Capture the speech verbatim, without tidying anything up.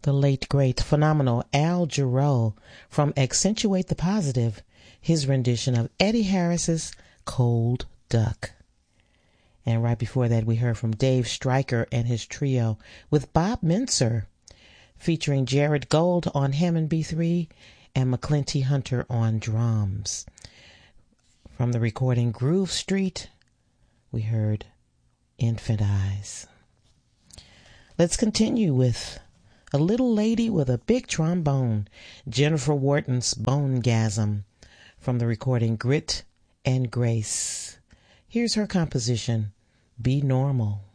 the late, great, phenomenal Al Jarreau from Accentuate the Positive, his rendition of Eddie Harris's Cold Duck. And right before that, we heard from Dave Stryker and his trio with Bob Mincer, featuring Jared Gold on Hammond B three and McClinty Hunter on drums. From the recording Groove Street, we heard Infant Eyes. Let's continue with a little lady with a big trombone, Jennifer Wharton's Bonegasm, from the recording Grit and Grace. Here's her composition, Be Normal.